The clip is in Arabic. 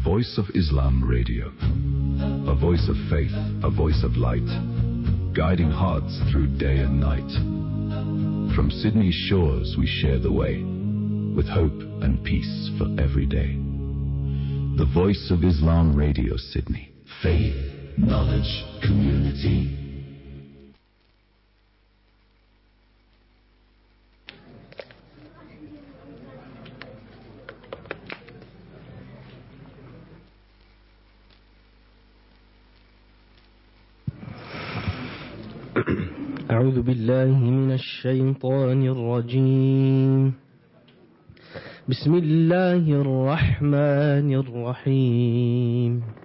Voice of Islam Radio. A voice of faith, a voice of light, guiding hearts through day and night. From Sydney's shores we share the way, with hope and peace for every day. The Voice of Islam Radio, Sydney. Faith, knowledge, community. أعوذ بالله من الشيطان الرجيم. بسم الله الرحمن الرحيم.